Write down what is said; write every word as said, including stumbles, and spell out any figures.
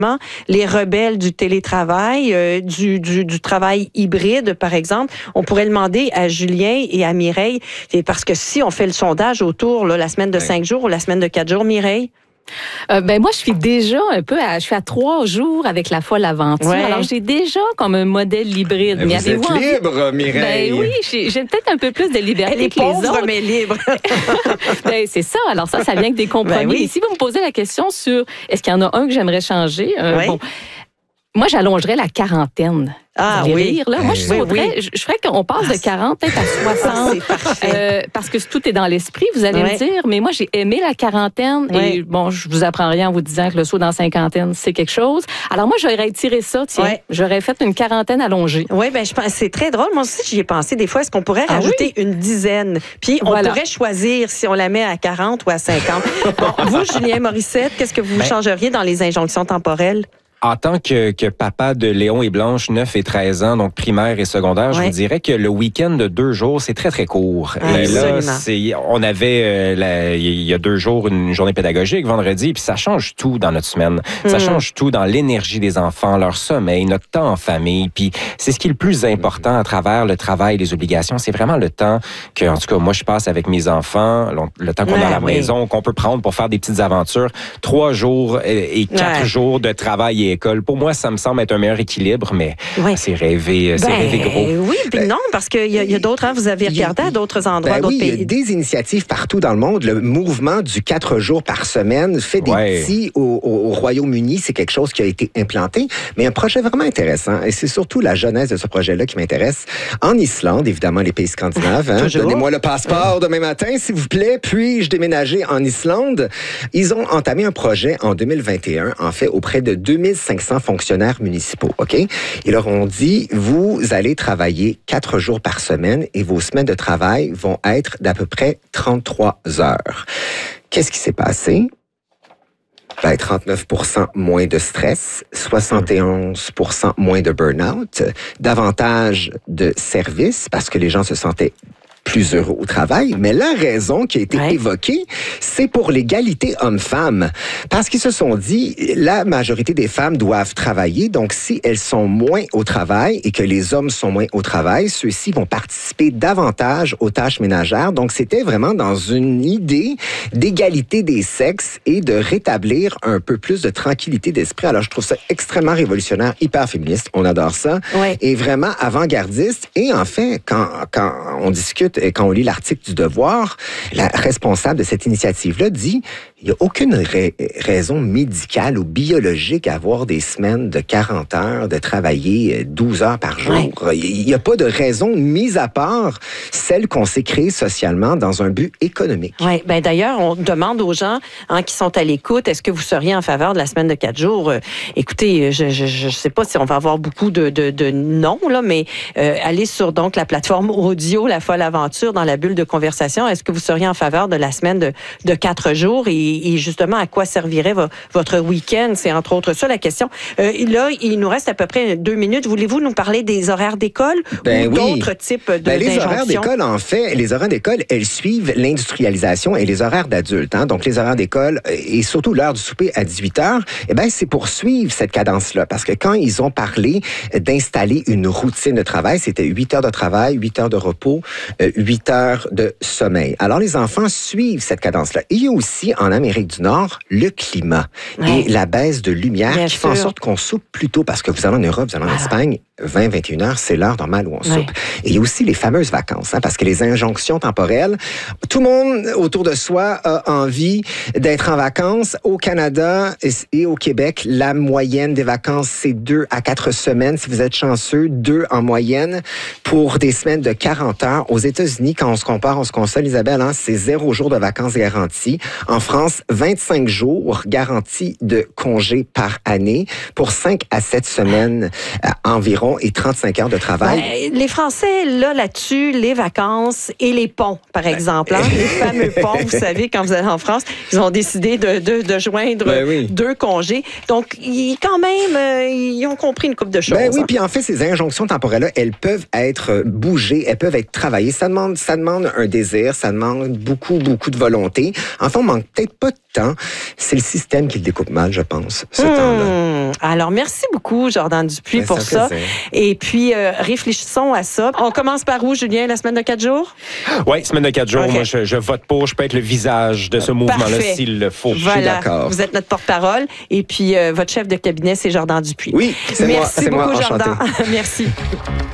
les rebelles du télétravail, euh, du, du, du travail hybride, par exemple. On pourrait demander à Julien et à Mireille, parce que si on fait le sondage autour, là, la semaine de cinq jours ou la semaine de quatre jours, Mireille? Euh, ben moi, je suis déjà un peu à, je suis à trois jours avec la folle aventure. Ouais. Alors, j'ai déjà comme un modèle hybride. Mais, mais vous êtes envie... libre, Mireille. Ben oui, j'ai, j'ai peut-être un peu plus de liberté Elle est que les pauvre, autres. mais libre. Ben, c'est ça. Alors ça, ça vient avec des compromis. Ben oui. Et si vous me posez la question sur est-ce qu'il y en a un que j'aimerais changer, euh, oui. bon, moi, j'allongerais la quarantaine. Ah oui. Rire, là. Moi, je oui, sauterais, oui. je, je ferais qu'on passe de quarante peut-être à soixante. C'est parfait. Euh, parce que tout est dans l'esprit, vous allez ouais. me dire. Mais moi, j'ai aimé la quarantaine. Ouais. Et bon, je vous apprends rien en vous disant que le saut dans la cinquantaine, c'est quelque chose. Alors moi, j'aurais étiré ça, tiens. Ouais. J'aurais fait une quarantaine allongée. Oui, ben je pense c'est très drôle. Moi aussi, j'y ai pensé des fois. Est-ce qu'on pourrait ah rajouter oui? une dizaine? Puis on voilà. pourrait choisir si on la met à quarante ou à cinquante. Bon, vous, Julien Morissette, qu'est-ce que vous ben, changeriez dans les injonctions temporelles? En tant que, que papa de Léon et Blanche, neuf et treize ans, donc primaire et secondaire, ouais. je vous dirais que le week-end de deux jours, c'est très, très court. Ah, et là, c'est, on avait, euh, la, il y a deux jours, une journée pédagogique, vendredi, puis ça change tout dans notre semaine. Mm. Ça change tout dans l'énergie des enfants, leur sommeil, notre temps en famille. Puis c'est ce qui est le plus important à travers le travail, les obligations. C'est vraiment le temps que, en tout cas, moi, je passe avec mes enfants, le temps qu'on ouais, est à la oui. maison, qu'on peut prendre pour faire des petites aventures. Trois jours et quatre ouais. jours de travail et école. Pour moi, ça me semble être un meilleur équilibre, mais oui. c'est rêvé, c'est ben, rêvé gros. Oui, puis non, parce qu'il y, y a d'autres, hein, vous avez regardé à d'autres endroits, ben d'autres oui, pays. Il y a des initiatives partout dans le monde. Le mouvement du quatre jours par semaine fait des ouais. petits au, au, au Royaume-Uni. C'est quelque chose qui a été implanté, mais un projet vraiment intéressant. Et c'est surtout la jeunesse de ce projet-là qui m'intéresse. En Islande, évidemment, les pays scandinaves. Hein, donnez-moi le passeport demain matin, s'il vous plaît. Puis-je déménager en Islande? Ils ont entamé un projet en deux mille vingt et un, en fait, auprès de deux mille cinq cents fonctionnaires municipaux, OK? Ils leur ont dit, vous allez travailler quatre jours par semaine et vos semaines de travail vont être d'à peu près trente-trois heures. Qu'est-ce qui s'est passé? Ben, trente-neuf pour cent moins de stress, soixante et onze pour cent moins de burn-out, davantage de services parce que les gens se sentaient plus heureux au travail, mais la raison qui a été ouais. évoquée, c'est pour l'égalité homme-femme. Parce qu'ils se sont dit, la majorité des femmes doivent travailler, donc si elles sont moins au travail et que les hommes sont moins au travail, ceux-ci vont participer davantage aux tâches ménagères. Donc c'était vraiment dans une idée d'égalité des sexes et de rétablir un peu plus de tranquillité d'esprit. Alors je trouve ça extrêmement révolutionnaire, hyper féministe, on adore ça, ouais. et vraiment avant-gardiste. Et en fait, quand, quand on discute et quand on lit l'article du Devoir, la responsable de cette initiative-là dit il n'y a aucune ra- raison médicale ou biologique à avoir des semaines de quarante heures, de travailler douze heures par jour. Ouais. Il n'y a pas de raison, mise à part celle qu'on s'est créée socialement dans un but économique. Oui, ben d'ailleurs, on demande aux gens hein, qui sont à l'écoute, est-ce que vous seriez en faveur de la semaine de quatre jours? Euh, écoutez, je ne sais pas si on va avoir beaucoup de, de, de non, là, mais euh, allez sur donc la plateforme audio La Folle Aventure dans la bulle de conversation. Est-ce que vous seriez en faveur de la semaine de, de quatre jours et et justement, à quoi servirait vo- votre week-end? C'est entre autres ça la question. Euh, là, il nous reste à peu près deux minutes. Voulez-vous nous parler des horaires d'école ben ou oui. d'autres types de ben, les horaires d'école, en fait, les horaires d'école, elles suivent l'industrialisation et les horaires d'adultes. Hein. Donc, les horaires d'école et surtout l'heure du souper à dix-huit heures, eh ben, c'est pour suivre cette cadence-là. Parce que quand ils ont parlé d'installer une routine de travail, c'était huit heures de travail, huit heures de repos, huit heures de sommeil. Alors, les enfants suivent cette cadence-là. Il y a aussi, en Amérique du Nord, le climat ouais. et la baisse de lumière Bien qui sûr. fait en sorte qu'on soupe plus tôt parce que vous allez en Europe, vous allez en ah. Espagne, vingt à vingt et une heures, c'est l'heure normale où on soupe. Ouais. Et il y a aussi les fameuses vacances, hein, parce que les injonctions temporelles, tout le monde autour de soi a envie d'être en vacances. Au Canada et au Québec, la moyenne des vacances, c'est deux à quatre semaines. Si vous êtes chanceux, deux en moyenne pour des semaines de quarante heures. Aux États-Unis, quand on se compare, on se console, Isabelle, hein, c'est zéro jour de vacances garantis. En France, vingt-cinq jours garantis de congés par année pour cinq à sept semaines euh, environ et trente-cinq heures de travail. Ben, les Français, là, là-dessus, les vacances et les ponts, par exemple. Hein? Les fameux ponts, vous savez, quand vous allez en France, ils ont décidé de, de, de joindre ben oui. deux congés. Donc, ils, quand même, euh, ils ont compris une couple de choses. Ben oui, hein? puis en fait, ces injonctions temporelles-là, elles peuvent être bougées, elles peuvent être travaillées. Ça demande, ça demande un désir, ça demande beaucoup, beaucoup de volonté. En fait, on manque peut-être pas tant. C'est le système qui le découpe mal, je pense, ce mmh. temps-là. Alors, merci beaucoup, Jordan Dupuis, Mais pour ça. Plaisir. Et puis, euh, réfléchissons à ça. On commence par où, Julien, la semaine de quatre jours? Oui, semaine de quatre jours. Okay. Moi, je, je vote pour. Je peux être le visage de ce mouvement-là s'il le faut. Voilà. Je suis d'accord. Vous êtes notre porte-parole. Et puis, euh, votre chef de cabinet, c'est Jordan Dupuis. Oui, c'est Merci moi. C'est beaucoup, moi. Jordan. Merci.